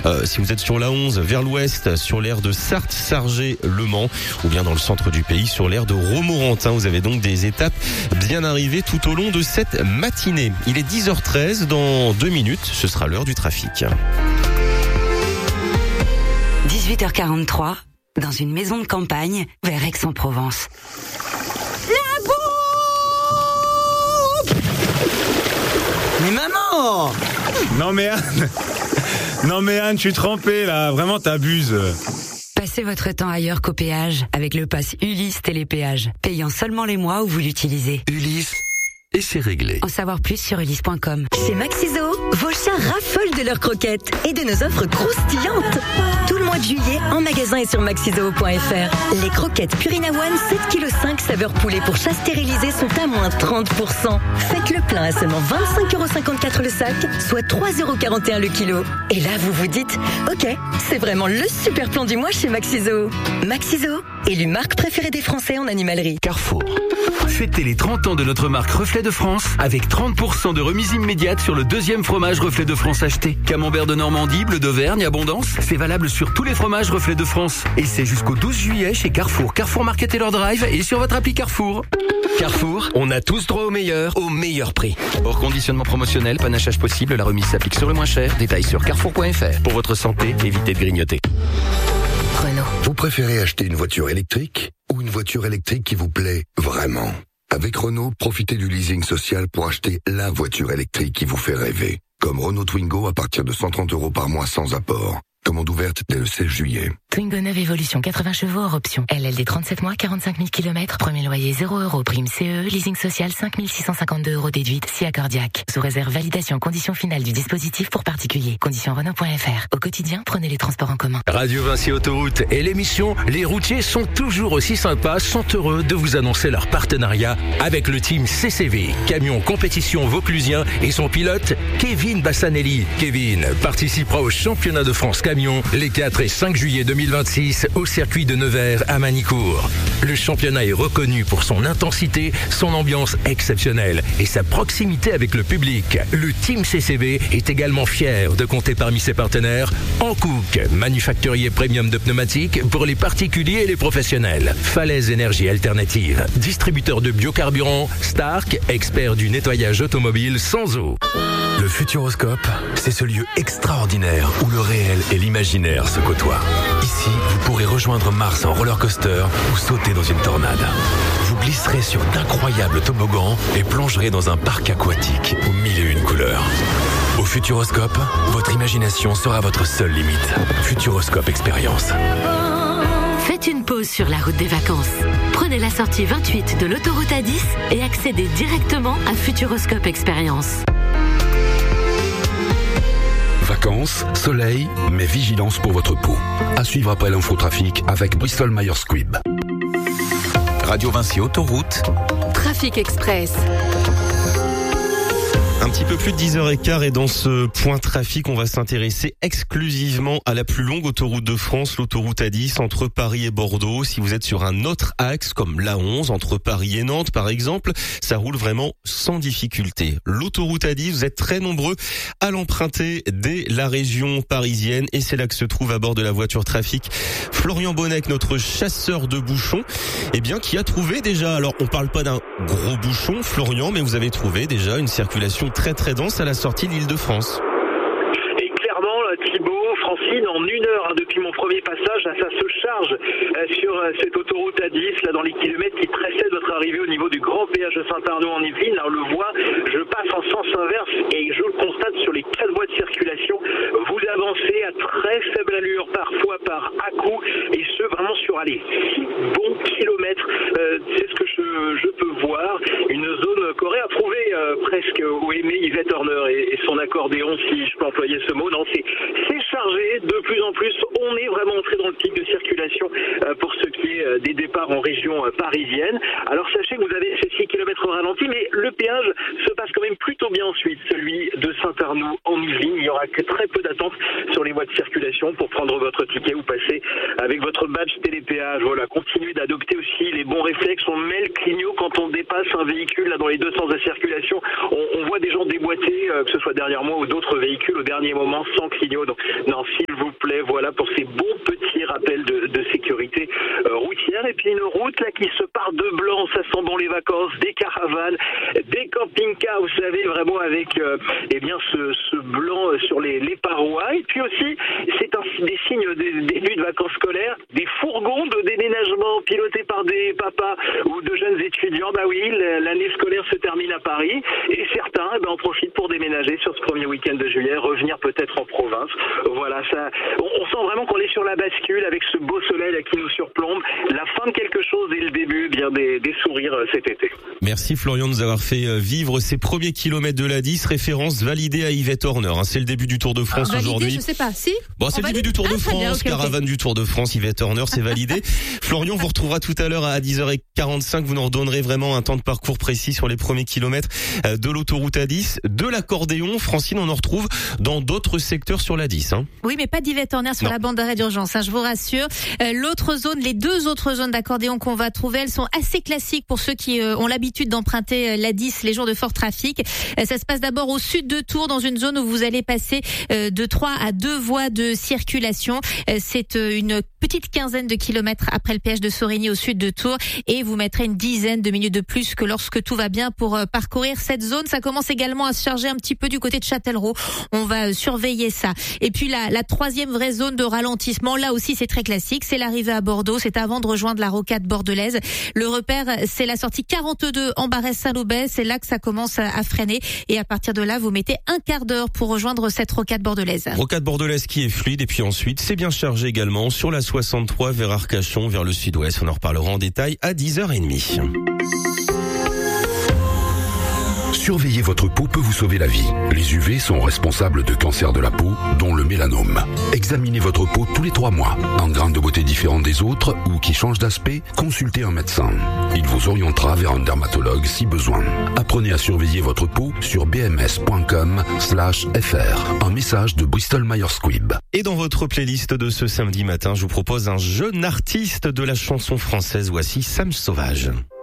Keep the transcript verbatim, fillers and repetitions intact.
Euh, si vous êtes sur la onze, vers l'ouest, sur l'aire de Sarthe-Sargé-Le Mans, ou bien dans le centre du pays, sur l'aire de Romorantin. Vous avez donc des étapes bien arrivées tout au long de cette matinée. Il est dix heures treize, dans deux minutes, ce sera l'heure du trafic. dix-huit heures quarante-trois, dans une maison de campagne, vers Aix-en-Provence. La bouffe! Mais maman! Non mais Anne, non mais Anne, je suis trempé là, vraiment t'abuses. Passez votre temps ailleurs qu'au péage avec le pass Ulysse Télépéage, payant seulement les mois où vous l'utilisez. Ulysse, et c'est réglé. En savoir plus sur ulysse point com. Chez Maxiso, vos chats raffolent de leurs croquettes et de nos offres croustillantes. Tout le mois de juillet, en magasin et sur maxiso point f r. Les croquettes Purina One sept virgule cinq kilos saveur poulet pour chat stérilisé sont à moins trente pour cent. Faites le plein à seulement vingt-cinq euros cinquante-quatre le sac, soit trois euros quarante et un le kilo. Et là, vous vous dites, ok, c'est vraiment le super plan du mois chez Maxiso. Maxiso, élu marque préférée des Français en animalerie. Carrefour. Fêtez les trente ans de notre marque Reflet de France avec trente pour cent de remise immédiate sur le deuxième fromage Reflet de France acheté. Camembert de Normandie, bleu d'Auvergne, abondance. C'est valable sur tous les fromages Reflet de France. Et c'est jusqu'au douze juillet chez Carrefour. Carrefour Market et leur drive et sur votre appli Carrefour. Carrefour, on a tous droit au meilleur, au meilleur prix. Hors conditionnement promotionnel, panachage possible, la remise s'applique sur le moins cher. Détails sur carrefour point f r. Pour votre santé, évitez de grignoter. Renault. Vous préférez acheter une voiture électrique ou une voiture électrique qui vous plaît vraiment? Avec Renault, profitez du leasing social pour acheter la voiture électrique qui vous fait rêver. Comme Renault Twingo à partir de cent trente euros par mois sans apport. Commande ouverte dès le seize juillet. Twingo neuve Evolution, quatre-vingts chevaux hors option. L L D trente-sept mois, quarante-cinq mille kilomètres. Premier loyer zéro euros. Prime C E E. Leasing social cinq mille six cent cinquante-deux euros déduite. Si accordiaque. Sous réserve validation condition finale du dispositif pour particuliers. Condition Renault point f r. Au quotidien, prenez les transports en commun. Radio Vinci Autoroute et l'émission Les routiers sont toujours aussi sympas sont heureux de vous annoncer leur partenariat avec le team C C V, camion compétition vauclusien et son pilote Kevin Bassanelli. Kevin participera au championnat de France camion les quatre et cinq juillet deux mille vingt-six au circuit de Nevers à Manicourt. Le championnat est reconnu pour son intensité, son ambiance exceptionnelle et sa proximité avec le public. Le team C C V est également fier de compter parmi ses partenaires Hankook, manufacturier premium de pneumatiques pour les particuliers et les professionnels. Falaise Énergie Alternative, distributeur de biocarburant. Stark, expert du nettoyage automobile sans eau. Le Futuroscope, c'est ce lieu extraordinaire où le réel et l'imaginaire se côtoient. Ici, vous pourrez rejoindre Mars en roller coaster ou sauter dans une tornade. Vous glisserez sur d'incroyables toboggans et plongerez dans un parc aquatique aux mille et une couleurs. Au Futuroscope, votre imagination sera votre seule limite. Futuroscope Expérience. Faites une pause sur la route des vacances. Prenez la sortie vingt-huit de l'autoroute A dix et accédez directement à Futuroscope Expérience. Vacances, soleil, mais vigilance pour votre peau. À suivre après l'infotrafic avec Bristol Myers Squibb. Radio Vinci Autoroute. Trafic Express. Un petit peu plus de dix heures quinze et dans ce point trafic, on va s'intéresser exclusivement à la plus longue autoroute de France, l'autoroute A dix entre Paris et Bordeaux. Si vous êtes sur un autre axe comme l'A onze entre Paris et Nantes par exemple, ça roule vraiment sans difficulté. L'autoroute A dix, vous êtes très nombreux à l'emprunter dès la région parisienne et c'est là que se trouve à bord de la voiture trafic Florian Bonnec, notre chasseur de bouchons, eh bien qui a trouvé déjà, alors on parle pas d'un gros bouchon Florian, mais vous avez trouvé déjà une circulation très très dense à la sortie de l'Île-de-France. Et clairement, Thibaut, Francine, en une heure, hein, depuis mon premier passage, là, ça se charge euh, sur euh, cette autoroute A dix, là dans les kilomètres qui précèdent votre arrivée au niveau du grand péage de Saint-Arnaud en Yvelines. Là, on le voit, je passe en sens inverse et je le constate sur les quatre voies de circulation. Vous avancez à très faible allure, parfois par à-coup, et ce vraiment sur allez, six bons kilomètres. Euh, c'est ce que je, je peux voir. Une zone qu'aurait approuvé euh, presque ou aimé Yvette Horner et, et son accordéon, si je peux employer ce mot. Non, c'est, c'est chargé de plus en plus. On est vraiment entré dans le pic de circulation. circulation pour ce qui est des départs en région parisienne. Alors sachez que vous avez ces six kilomètres au ralenti, mais le péage se passe quand même plutôt bien ensuite, celui de Saint-Arnoux en Yvelines. Il n'y aura que très peu d'attente sur les voies de circulation pour prendre votre ticket ou passer avec votre badge télépéage. Voilà, continuez d'adopter aussi les bons réflexes. On met le clignot quand on dépasse un véhicule là dans les deux sens de circulation. On, on voit des gens déboîter, euh, que ce soit derrière moi ou d'autres véhicules au dernier moment sans clignot. Donc non, s'il vous plaît, voilà pour ces bons petits rappels de, de sécurité euh, routière. Et puis une route là qui se part de blanc, ça sent bon les vacances, des caravanes, des camping-cars, vous savez, vraiment avec euh, eh bien ce, ce blanc sur les, les parois. Et puis aussi, c'est un, des signes de début de vacances scolaires, des fourgons de déménagement pilotés par des papas ou de jeunes étudiants. Bah oui, l'année scolaire se termine à Paris et certains eh ben, en profitent pour déménager sur ce premier week-end de juillet, revenir peut-être en province. Voilà, ça, on, on sent vraiment qu'on est sur la bascule avec ce beau soleil là, qui nous surplombe. La fin de quelque chose et le début bien des, des sourires cet été. Merci Florian de nous avoir fait vivre ces premiers kilomètres de l'A dix, référence validée à Yvette Horner. Hein, c'est le début du Tour de France ah, aujourd'hui. Je sais pas, si. Bon, c'est le début du Tour de ah, France, bien, okay, caravane okay. du Tour de France, Yvette Horner, c'est validé. Florian vous retrouvera tout à l'heure à dix heures quarante-cinq. Vous nous redonnerez vraiment un temps de parcours précis sur les premiers kilomètres de l'autoroute A dix, de l'accordéon. Francine, on en retrouve dans d'autres secteurs sur l'A dix. Hein. Oui, mais pas d'Yvette Horner sur non. la bande d'arrêt d'urgence, hein, je vous rassure. Euh, l'autre zone, les deux autres zones d'accordéon qu'on va trouver, elles sont assez classiques pour ceux qui euh, ont l'habitude d'emprunter euh, l'A dix les jours de fort trafic. Euh, ça se passe d'abord au sud de Tours, dans une zone où vous allez passer euh, de trois à deux voies de circulation. Euh, c'est euh, une petite quinzaine de kilomètres après le péage de Sorigny au sud de Tours et vous mettrez une dizaine de minutes de plus que lorsque tout va bien pour euh, parcourir cette zone. Ça commence également à se charger un petit peu du côté de Châtellerault. On va euh, surveiller ça. Et puis la, la troisième vraie zone de ralentissement, là aussi c'est très classique, c'est l'arrivée à Bordeaux. C'est avant de rejoindre la rocade bordelaise. Le repère, c'est la sortie quarante-deux en Barès-Saint-Loubet. C'est là que ça commence à, à freiner. Et à partir de là, vous mettez un quart d'heure pour rejoindre cette rocade bordelaise. Rocade bordelaise qui est fluide. Et puis ensuite, c'est bien chargé également sur la soixante-trois vers Arcachon, vers le sud-ouest. On en reparlera en détail à dix heures trente. Surveiller votre peau peut vous sauver la vie. Les U V sont responsables de cancers de la peau, dont le mélanome. Examinez votre peau tous les trois mois. Un grain de beauté différent des autres ou qui change d'aspect, consultez un médecin. Il vous orientera vers un dermatologue si besoin. Apprenez à surveiller votre peau sur bms.com slash fr. Un message de Bristol Myers Squibb. Et dans votre playlist de ce samedi matin, je vous propose un jeune artiste de la chanson française. Voici Sam Sauvage.